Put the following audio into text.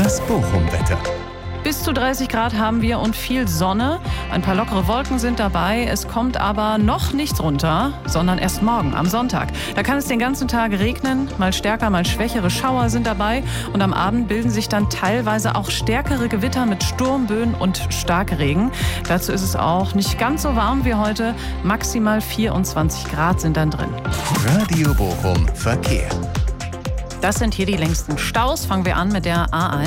Das Bochum-Wetter. Bis zu 30 Grad haben wir und viel Sonne. Ein paar lockere Wolken sind dabei. Es kommt aber noch nichts runter, sondern erst morgen, am Sonntag. Da kann es den ganzen Tag regnen. Mal stärker, mal schwächere Schauer sind dabei. Und am Abend bilden sich dann teilweise auch stärkere Gewitter mit Sturmböen und Starkregen. Dazu ist es auch nicht ganz so warm wie heute. Maximal 24 Grad sind dann drin. Radio Bochum Verkehr. Das sind hier die längsten Staus. Fangen wir an mit der A1.